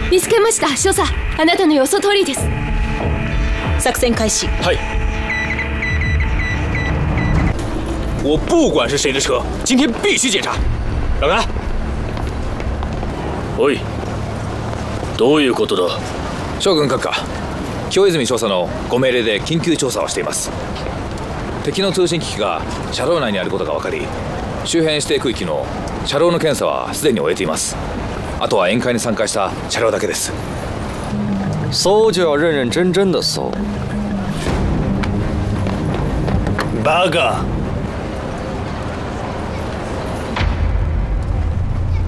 見つけました。少佐、あなたの予想通りです。 作戦开始。 嗨，我不管是谁的车，今天必须检查。让开！ おい、どういうことだ。 将軍閣下、京泉少佐のご命令で緊急調査をしています。敵の通信機器が車両内にあることが分かり、周辺指定区域の車両の検査はすでに終えています。あとは宴会に参加した車両だけです。 搜就要认认真真的搜。 バカ。